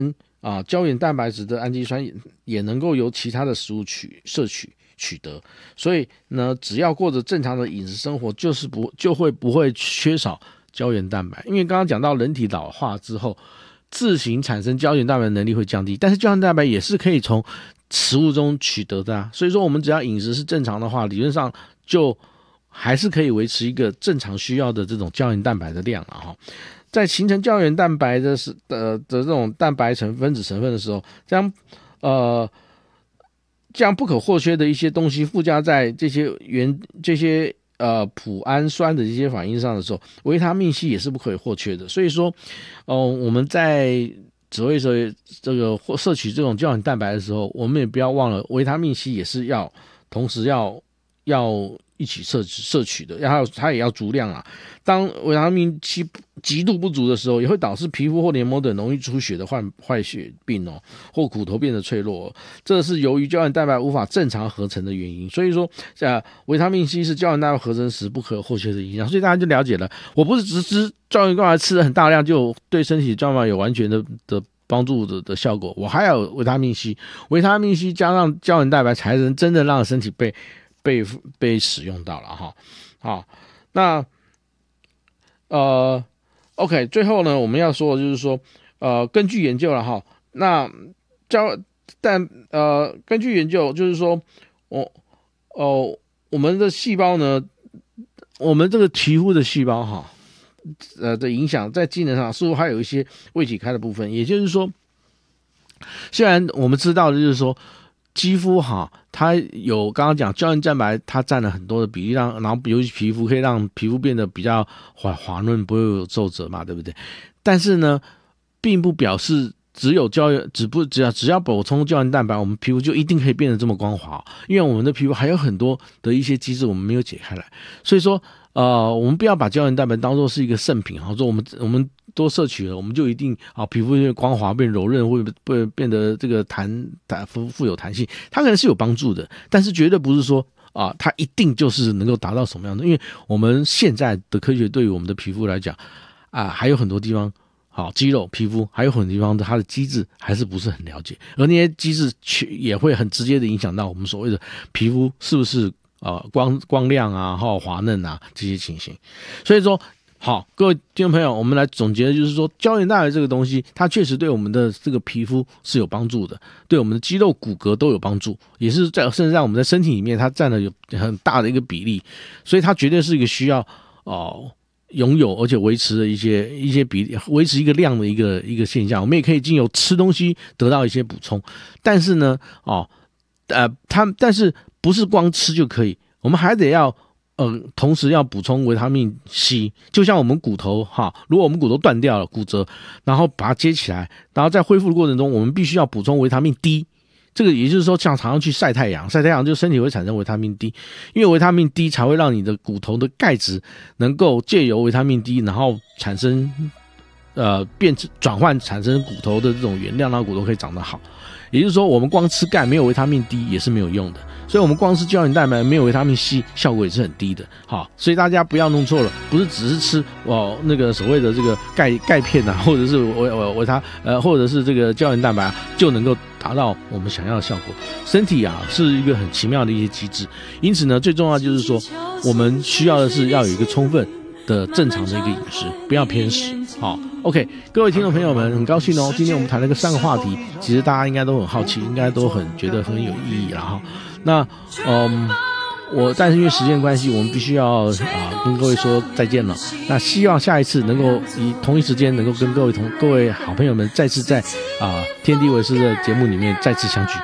胶原蛋白质的氨基酸也能够由其他的食物摄取得，所以呢，只要过着正常的饮食生活，就会不会缺少胶原蛋白。因为刚刚讲到人体老化之后，自行产生胶原蛋白的能力会降低，但是胶原蛋白也是可以从食物中取得的所以说我们只要饮食是正常的话，理论上就还是可以维持一个正常需要的这种胶原蛋白的量在形成胶原蛋白的这种蛋白分子成分的时候，将不可或缺的一些东西附加在这些脯氨酸的这些反应上的时候，维他命 C 也是不可以或缺的。所以说，我们在只会说这个摄取这种胶原蛋白的时候，我们也不要忘了维他命 C 也是同时要一起摄取的，它也要足量当维他命 C 极度不足的时候，也会导致皮肤或黏膜等容易出血的坏血病或骨头变得脆弱这是由于胶原蛋白无法正常合成的原因。所以说维他命 C 是胶原蛋白合成时不可或缺的影响。所以大家就了解了，我不是只吃胶原蛋白吃的很大量就对身体胶原蛋白有完全的帮助的效果，我还有维他命 C， 维他命 C 加上胶原蛋白才能真的让身体被使用到了好，那OK， 最后呢，我们要说的就是说，根据研究了那根据研究就是说，我们的细胞呢，我们这个皮肤的细胞的影响在机能上似乎还有一些未解开的部分，也就是说，虽然我们知道的就是说，肌肤它有刚刚讲胶原蛋白，它占了很多的比例，然后尤其皮肤可以让皮肤变得比较滑润，不会有皱褶嘛，对不对？但是呢，并不表示只要补充胶原蛋白，我们皮肤就一定可以变得这么光滑，因为我们的皮肤还有很多的一些机制我们没有解开来，所以说我们不要把胶原蛋白当作是一个圣品说我们多摄取了，我们就一定皮肤变光滑、变柔韧，会变得这个富有弹性，它可能是有帮助的，但是绝对不是说它一定就是能够达到什么样的，因为我们现在的科学对于我们的皮肤来讲还有很多地方肌肉、皮肤还有很多地方它的机制还是不是很了解，而那些机制也会很直接的影响到我们所谓的皮肤是不是光亮滑嫩这些情形。所以说好，各位听众朋友，我们来总结的就是说，胶原蛋白这个东西，它确实对我们的这个皮肤是有帮助的，对我们的肌肉、骨骼都有帮助，也是甚至在我们的身体里面，它占了有很大的一个比例，所以它绝对是一个需要拥有而且维持的一些比例，维持一个量的一个现象。我们也可以经由吃东西得到一些补充，但是呢，但是不是光吃就可以，我们还得要。同时要补充维他命 C， 就像我们骨头如果我们骨头断掉了、骨折，然后把它接起来，然后在恢复的过程中，我们必须要补充维他命 D。这个也就是说，像常常去晒太阳，晒太阳就身体会产生维他命 D， 因为维他命 D 才会让你的骨头的钙质能够借由维他命 D， 然后产生转换产生骨头的这种原料，让骨头可以长得好。也就是说，我们光吃钙没有维他命 D 也是没有用的，所以我们光吃胶原蛋白没有维他命 C 效果也是很低的。所以大家不要弄错了，不是只是吃那个所谓的这个钙片或者是或者是这个胶原蛋白就能够达到我们想要的效果。身体是一个很奇妙的一些机制，因此呢，最重要就是说，我们需要的是要有一个充分的正常的一个饮食，不要偏食。OK， 各位听众朋友们，很高兴今天我们谈了3个话题，其实大家应该都很好奇，应该都觉得很有意义了那但是因为时间关系，我们必须要跟各位说再见了。那希望下一次能够以同一时间能够跟各位好朋友们再次在天地为师的节目里面再次相聚。